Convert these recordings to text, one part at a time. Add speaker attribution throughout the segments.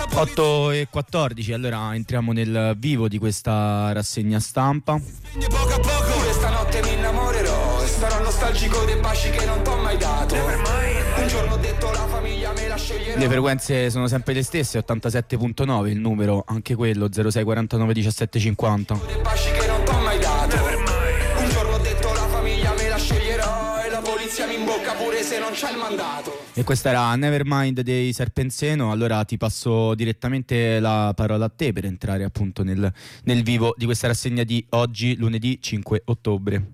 Speaker 1: 8:14, allora entriamo nel vivo di questa rassegna stampa.
Speaker 2: Poco a poco questa notte mi innamorerò e sarò nostalgico dei baci che non t'ho mai dato. Un giorno ho detto la famiglia me la sceglierò.
Speaker 1: Le frequenze sono sempre le stesse, 87.9 il numero, anche quello 06 49 17 50.
Speaker 2: Dei baci che non t'ho mai dato. Un giorno ho detto la famiglia me la sceglierò e la polizia mi imbocca pure se non c'è il mandato.
Speaker 1: E questa era Nevermind dei Serpenzeno. Allora ti passo direttamente la parola a te per entrare appunto nel vivo di questa rassegna di oggi, lunedì 5 ottobre.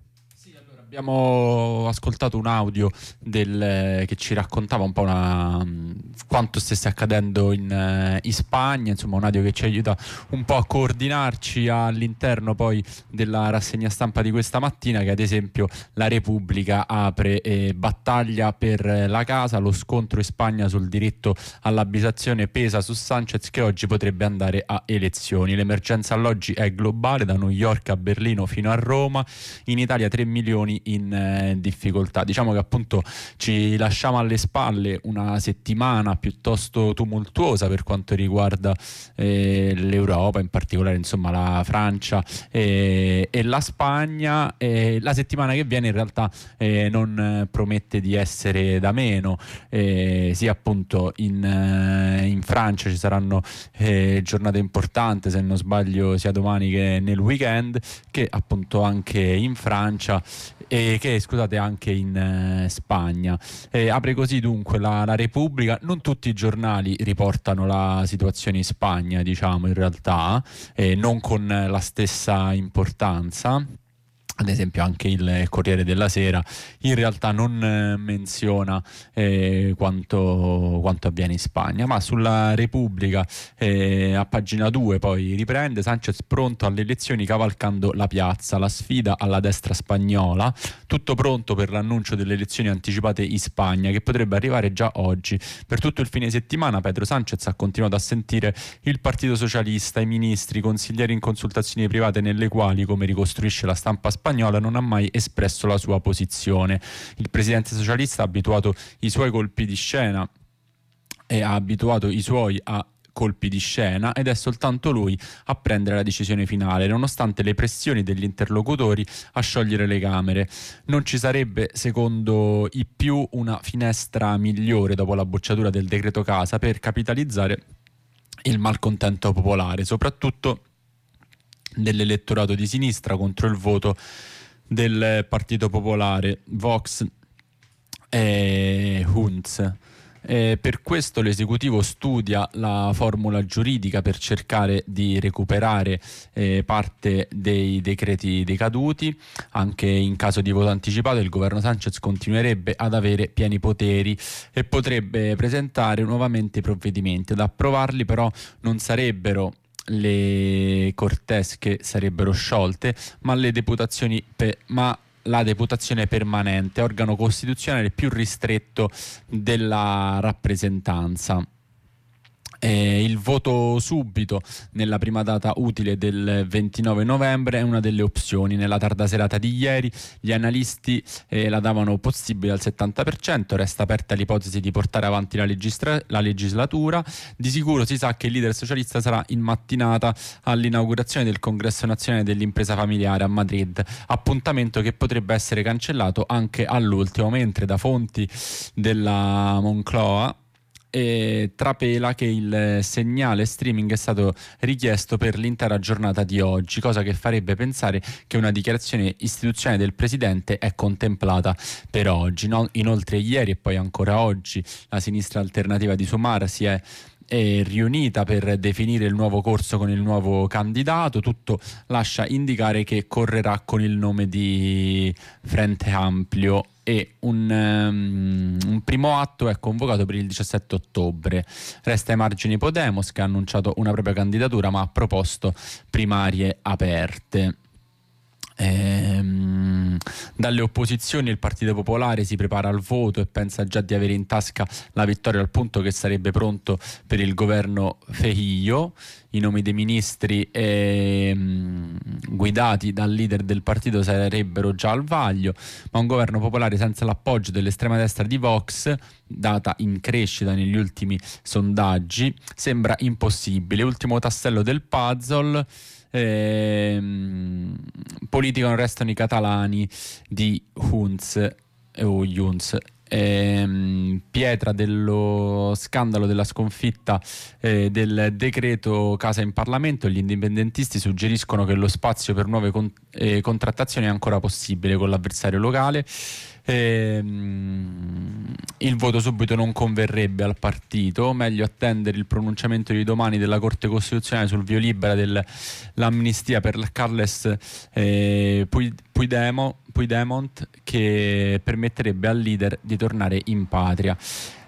Speaker 3: Abbiamo ascoltato un audio che ci raccontava un po' quanto stesse accadendo in Spagna, insomma un audio che ci aiuta un po' a coordinarci all'interno poi della rassegna stampa di questa mattina, che ad esempio la Repubblica apre battaglia per la casa, lo scontro in Spagna sul diritto all'abitazione pesa su Sánchez che oggi potrebbe andare a elezioni. L'emergenza alloggi è globale, da New York a Berlino fino a Roma, in Italia 3 milioni in difficoltà. Diciamo che appunto ci lasciamo alle spalle una settimana piuttosto tumultuosa per quanto riguarda l'Europa, in particolare insomma la Francia e la Spagna. La settimana che viene in realtà non promette di essere da meno, sia appunto in Francia ci saranno giornate importanti, se non sbaglio sia domani che nel weekend, che appunto anche in Francia scusate, anche in Spagna. Apre così dunque la Repubblica. Non tutti i giornali riportano la situazione in Spagna, diciamo, in realtà, non con la stessa importanza. Ad esempio anche il Corriere della Sera in realtà non menziona quanto avviene in Spagna, ma sulla Repubblica a pagina 2 poi riprende: Sánchez pronto alle elezioni cavalcando la piazza, la sfida alla destra spagnola, tutto pronto per l'annuncio delle elezioni anticipate in Spagna che potrebbe arrivare già oggi. Per tutto il fine settimana Pedro Sánchez ha continuato a sentire il Partito Socialista, i ministri, i consiglieri in consultazioni private nelle quali, come ricostruisce la stampa spagnola, non ha mai espresso la sua posizione. Il presidente socialista ha abituato i suoi colpi di scena ed è soltanto lui a prendere la decisione finale, nonostante le pressioni degli interlocutori a sciogliere le Camere. Non ci sarebbe, secondo i più, una finestra migliore dopo la bocciatura del decreto casa per capitalizzare il malcontento popolare, soprattutto dell'elettorato di sinistra, contro il voto del Partito Popolare, Vox e Junts. Per questo l'esecutivo studia la formula giuridica per cercare di recuperare parte dei decreti decaduti. Anche in caso di voto anticipato il governo Sánchez continuerebbe ad avere pieni poteri e potrebbe presentare nuovamente i provvedimenti. Ad approvarli però non sarebbero le Cortes, che sarebbero sciolte, ma la deputazione permanente, organo costituzionale più ristretto della rappresentanza. Il voto subito nella prima data utile del 29 novembre è una delle opzioni. Nella tarda serata di ieri gli analisti la davano possibile al 70%, resta aperta l'ipotesi di portare avanti la legislatura. Di sicuro si sa che il leader socialista sarà in mattinata all'inaugurazione del Congresso Nazionale dell'Impresa Familiare a Madrid, appuntamento che potrebbe essere cancellato anche all'ultimo, mentre da fonti della Moncloa trapela che il segnale streaming è stato richiesto per l'intera giornata di oggi, cosa che farebbe pensare che una dichiarazione istituzionale del presidente è contemplata per oggi. Inoltre ieri e poi ancora oggi la sinistra alternativa di Sumar si è riunita per definire il nuovo corso con il nuovo candidato. Tutto lascia indicare che correrà con il nome di Frente Amplio e un primo atto è convocato per il 17 ottobre. Resta ai margini Podemos, che ha annunciato una propria candidatura ma ha proposto primarie aperte. Dalle opposizioni il Partito Popolare si prepara al voto e pensa già di avere in tasca la vittoria, al punto che sarebbe pronto per il governo Feijó. I nomi dei ministri guidati dal leader del partito sarebbero già al vaglio, ma un governo popolare senza l'appoggio dell'estrema destra di Vox, data in crescita negli ultimi sondaggi, sembra impossibile. Ultimo tassello del puzzle. Politica non restano i catalani di Junts, pietra dello scandalo della sconfitta del decreto casa in Parlamento. Gli indipendentisti suggeriscono che lo spazio per nuove contrattazioni è ancora possibile con l'avversario locale. Il voto subito non converrebbe al partito, meglio attendere il pronunciamento di domani della Corte Costituzionale sul via libera dell'amnistia per Carles Puigdemont, che permetterebbe al leader di tornare in patria.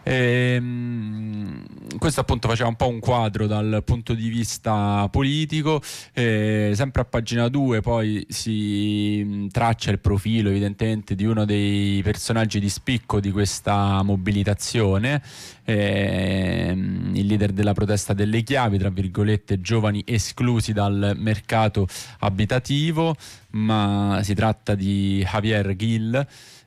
Speaker 3: Questo appunto faceva un po' un quadro dal punto di vista politico. Sempre a pagina 2 poi si traccia il profilo evidentemente di uno dei personaggi di spicco di questa mobilitazione, il leader della protesta delle chiavi, tra virgolette, giovani esclusi dal mercato abitativo, ma si tratta di Javier Gil.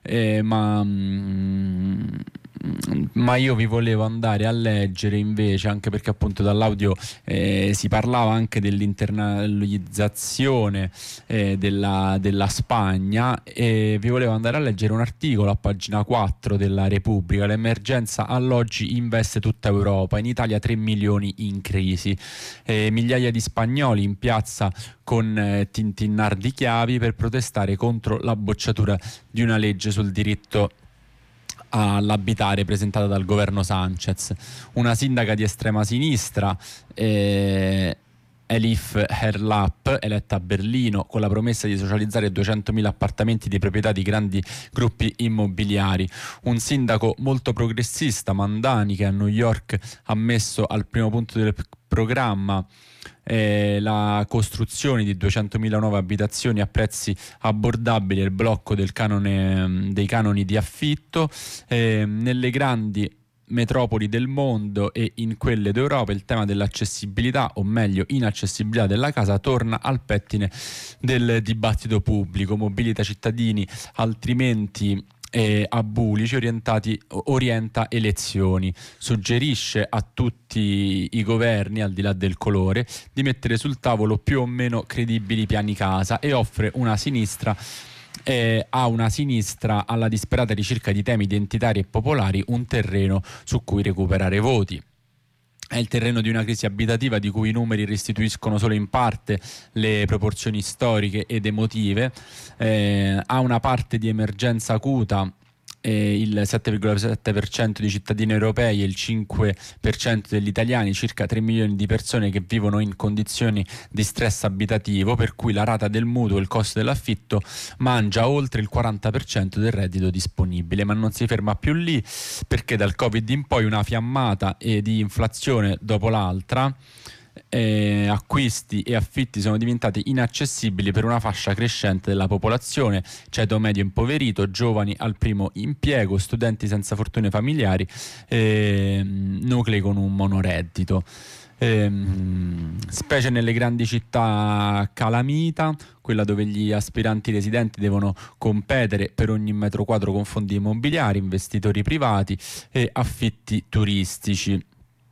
Speaker 3: Ma io vi volevo andare a leggere invece, anche perché appunto dall'audio si parlava anche dell'internalizzazione della Spagna, e vi volevo andare a leggere un articolo a pagina 4 della Repubblica. L'emergenza alloggi investe tutta Europa, in Italia 3 milioni in crisi, migliaia di spagnoli in piazza con tintinnar di chiavi per protestare contro la bocciatura di una legge sul diritto all'abitare presentata dal governo Sanchez. Una sindaca di estrema sinistra, Elif Herlap, eletta a Berlino con la promessa di socializzare 200.000 appartamenti di proprietà di grandi gruppi immobiliari. Un sindaco molto progressista, Mandani, che a New York ha messo al primo punto del programma la costruzione di 200.000 nuove abitazioni a prezzi abbordabili e il blocco dei canoni di affitto. Nelle grandi metropoli del mondo e in quelle d'Europa il tema dell'accessibilità, o meglio inaccessibilità della casa, torna al pettine del dibattito pubblico. Mobilita cittadini altrimenti abulici, orienta elezioni, suggerisce a tutti i governi, al di là del colore, di mettere sul tavolo più o meno credibili piani casa, e offre una sinistra alla disperata ricerca di temi identitari e popolari un terreno su cui recuperare voti. È il terreno di una crisi abitativa di cui i numeri restituiscono solo in parte le proporzioni storiche ed emotive. Ha una parte di emergenza acuta, il 7,7% di cittadini europei e il 5% degli italiani, circa 3 milioni di persone che vivono in condizioni di stress abitativo, per cui la rata del mutuo e il costo dell'affitto mangia oltre il 40% del reddito disponibile. Ma non si ferma più lì, perché dal Covid in poi una fiammata di inflazione dopo l'altra. Acquisti e affitti sono diventati inaccessibili per una fascia crescente della popolazione: ceto medio impoverito, giovani al primo impiego, studenti senza fortune familiari, nuclei con un monoreddito. Specie nelle grandi città calamita, quella dove gli aspiranti residenti devono competere per ogni metro quadro con fondi immobiliari, investitori privati e affitti turistici.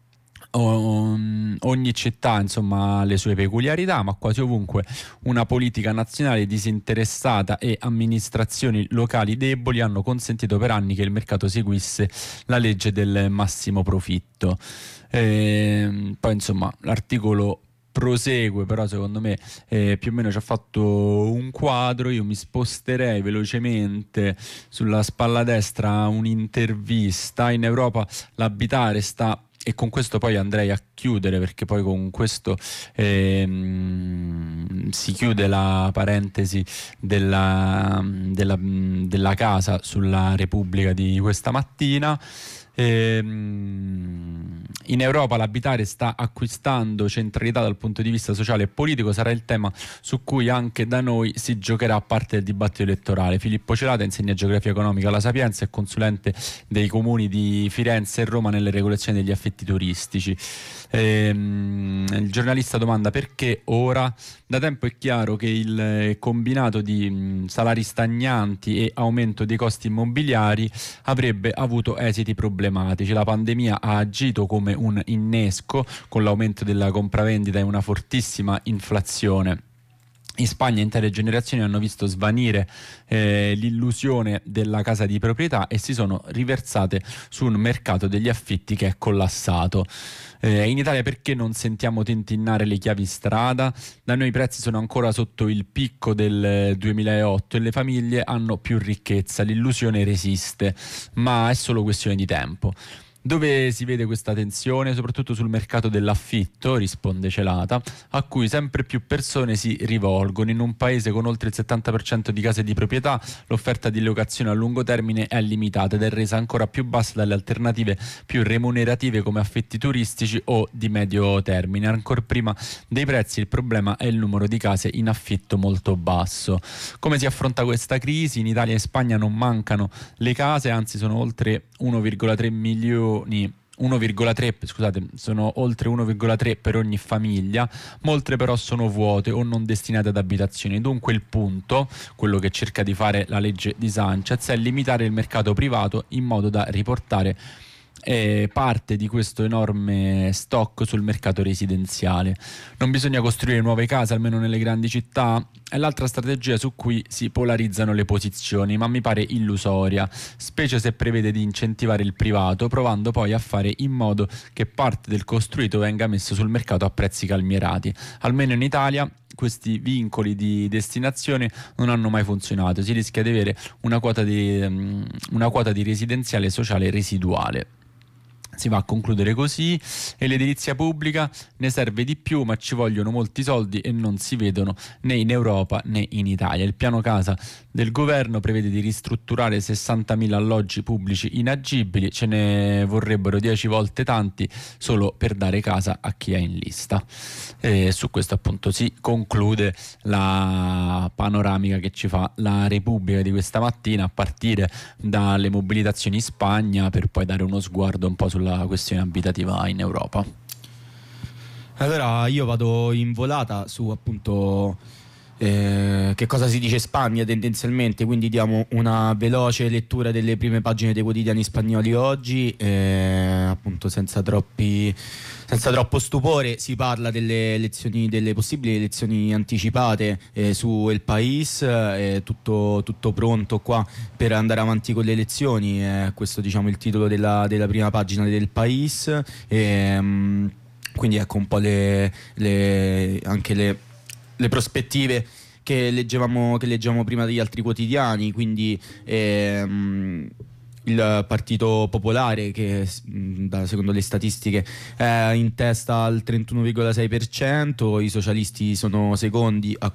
Speaker 3: Ogni città insomma ha le sue peculiarità, ma quasi ovunque una politica nazionale disinteressata e amministrazioni locali deboli hanno consentito per anni che il mercato seguisse la legge del massimo profitto. Poi insomma l'articolo prosegue, però secondo me più o meno ci ha fatto un quadro. Io mi sposterei velocemente sulla spalla destra un'intervista. In Europa l'abitare sta, e con questo poi andrei a chiudere, perché poi con questo si chiude la parentesi della casa sulla Repubblica di questa mattina. In Europa l'abitare sta acquistando centralità dal punto di vista sociale e politico, sarà il tema su cui anche da noi si giocherà parte del dibattito elettorale. Filippo Celata insegna geografia economica alla Sapienza, è consulente dei comuni di Firenze e Roma nelle regolazioni degli affitti turistici. Il giornalista domanda perché ora. Da tempo è chiaro che il combinato di salari stagnanti e aumento dei costi immobiliari avrebbe avuto esiti problematici. La pandemia ha agito come un innesco con l'aumento della compravendita e una fortissima inflazione. In Spagna intere generazioni hanno visto svanire l'illusione della casa di proprietà e si sono riversate su un mercato degli affitti che è collassato. In Italia perché non sentiamo tintinnare le chiavi strada? Da noi i prezzi sono ancora sotto il picco del 2008 e le famiglie hanno più ricchezza, l'illusione resiste, ma è solo questione di tempo. Dove si vede questa tensione? Soprattutto sul mercato dell'affitto, risponde Celata, a cui sempre più persone si rivolgono. In un paese con oltre il 70% di case di proprietà, l'offerta di locazione a lungo termine è limitata ed è resa ancora più bassa dalle alternative più remunerative come affitti turistici o di medio termine. Ancora prima dei prezzi, il problema è il numero di case in affitto molto basso. Come si affronta questa crisi? In Italia e Spagna non mancano le case, anzi sono oltre 1,3 milioni. Sono oltre 1,3 per ogni famiglia, molte però sono vuote o non destinate ad abitazioni. Dunque il punto, quello che cerca di fare la legge di Sanchez, è limitare il mercato privato in modo da riportare parte di questo enorme stock sul mercato residenziale. Non bisogna costruire nuove case, almeno nelle grandi città. È l'altra strategia su cui si polarizzano le posizioni, ma mi pare illusoria, specie se prevede di incentivare il privato, provando poi a fare in modo che parte del costruito venga messo sul mercato a prezzi calmierati. Almeno in Italia questi vincoli di destinazione non hanno mai funzionato, si rischia di avere una quota di residenziale sociale residuale. Si va a concludere così: e l'edilizia pubblica ne serve di più, ma ci vogliono molti soldi e non si vedono né in Europa né in Italia. Il piano casa del governo prevede di ristrutturare 60.000 alloggi pubblici inagibili, ce ne vorrebbero 10 volte tanti solo per dare casa a chi è in lista. E su questo appunto si conclude la panoramica che ci fa la Repubblica di questa mattina, a partire dalle mobilitazioni in Spagna, per poi dare uno sguardo un po' sulla questione abitativa in Europa.
Speaker 1: Allora io vado in volata su appunto che cosa si dice Spagna tendenzialmente, quindi diamo una veloce lettura delle prime pagine dei quotidiani spagnoli oggi, appunto senza troppo stupore. Si parla delle possibili elezioni anticipate su El País, tutto pronto qua per andare avanti con le elezioni, questo diciamo il titolo della prima pagina del País, quindi ecco un po' anche le prospettive che leggevamo prima degli altri quotidiani, quindi il Partito Popolare che secondo le statistiche è in testa al 31,6%, i socialisti sono secondi a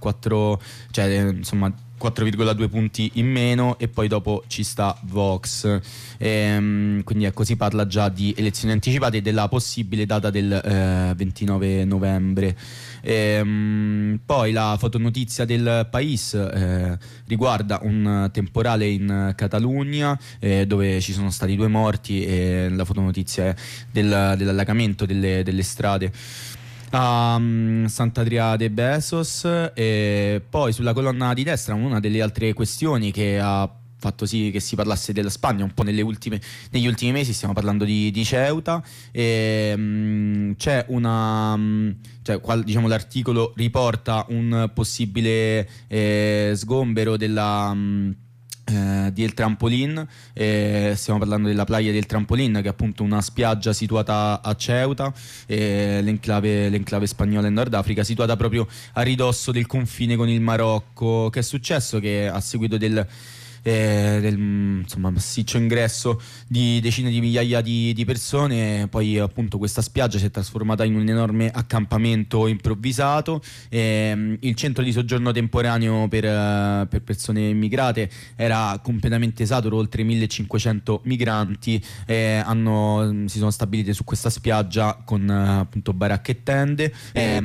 Speaker 1: 4,2 punti in meno, e poi dopo ci sta Vox. Quindi ecco, si parla già di elezioni anticipate e della possibile data del 29 novembre. Poi la fotonotizia del País riguarda un temporale in Catalogna dove ci sono stati 2 morti, e la fotonotizia è dell'allagamento delle strade a Sant'Adria de Besós. E poi sulla colonna di destra una delle altre questioni che ha fatto sì che si parlasse della Spagna un po' negli ultimi mesi, stiamo parlando di Ceuta, e c'è diciamo l'articolo riporta un possibile sgombero di El Trampolín. Stiamo parlando della playa del Trampolín, che è appunto una spiaggia situata a Ceuta, l'enclave spagnola in Nord Africa, situata proprio a ridosso del confine con il Marocco. Che è successo? Che a seguito insomma massiccio ingresso di decine di migliaia di persone. Poi appunto questa spiaggia si è trasformata in un enorme accampamento improvvisato. Il centro di soggiorno temporaneo per persone immigrate era completamente saturo, oltre 1500 migranti si sono stabilite su questa spiaggia con appunto baracche e tende.